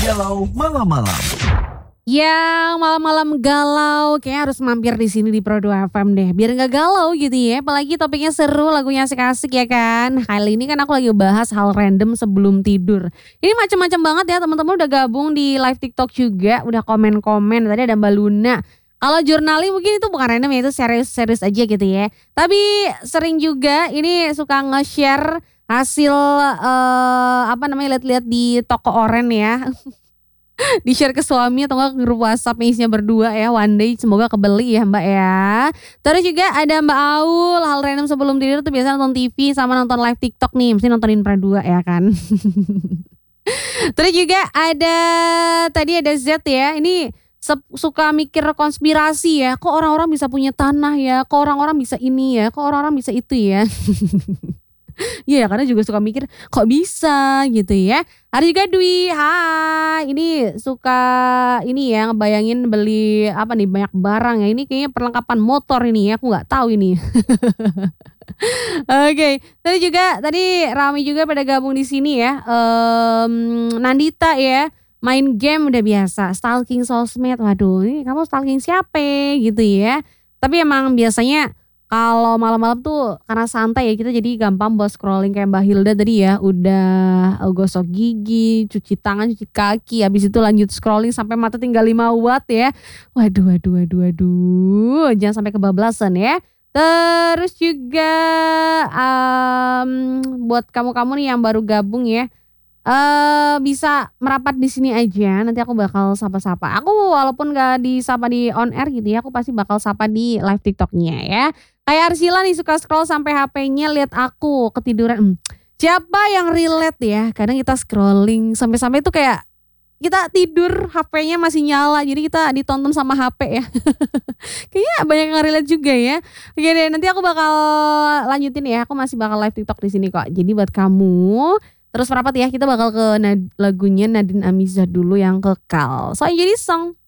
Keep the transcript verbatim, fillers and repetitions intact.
Galau malam-malam. Yang malam-malam galau kayak harus mampir di sini di Pro dua F M deh, biar nggak galau gitu ya. Apalagi topiknya seru, lagunya asik-asik ya kan. Kali ini kan aku lagi bahas hal random sebelum tidur. Ini macam-macam banget ya, teman-teman udah gabung di live TikTok juga, udah komen-komen. Tadi ada Mbak Luna. Kalau jurnali mungkin itu bukan random ya, itu serius-serius aja gitu ya. Tapi sering juga ini suka nge-share hasil eh, apa namanya lihat-lihat di toko oren ya. Di share ke suami atau enggak ke grup WhatsApp isinya berdua ya, one day semoga kebeli ya Mbak ya. Terus juga ada Mbak Aul, hal random sebelum tidur tuh biasa nonton T V sama nonton live TikTok nih, mesti nontonin Pro dua ya kan. Terus juga ada tadi ada Z ya, ini suka mikir konspirasi ya, kok orang-orang bisa punya tanah ya, kok orang-orang bisa ini ya, kok orang-orang bisa itu ya. Iya, karena juga suka mikir kok bisa gitu ya. Ada juga Dwi, hai. Ini suka ini ya ngebayangin beli apa nih banyak barang ya. Ini kayaknya perlengkapan motor ini ya, aku nggak tahu ini. Oke, tadi juga tadi Rami juga pada gabung di sini ya. Um, Nandita ya, main game udah biasa, stalking sosmed. Waduh, ini kamu stalking siapa gitu ya. Tapi emang biasanya kalau malam-malam tuh karena santai ya kita jadi gampang buat scrolling kayak Mbak Hilda tadi ya. Udah gosok gigi, cuci tangan, cuci kaki. Habis itu lanjut scrolling sampai mata tinggal lima watt ya. Waduh, waduh, waduh, waduh. Jangan sampai kebablasan ya. Terus juga um, buat kamu-kamu nih yang baru gabung ya. Eh bisa merapat di sini aja, nanti aku bakal sapa-sapa. Aku walaupun gak disapa di on air gitu ya, aku pasti bakal sapa di live TikToknya ya. Kayak Arsila nih suka scroll sampai H P-nya lihat aku ketiduran. Hmm, siapa yang relate ya? Kadang kita scrolling sampai-sampai itu kayak kita tidur H P-nya masih nyala, jadi kita ditonton sama H P ya. Kayaknya banyak yang relate juga ya. Oke deh, nanti aku bakal lanjutin ya. Aku masih bakal live TikTok di sini kok. Jadi buat kamu terus merapat ya, kita bakal ke nad- lagunya Nadine Amizah dulu yang Kekal. Soalnya jadi song.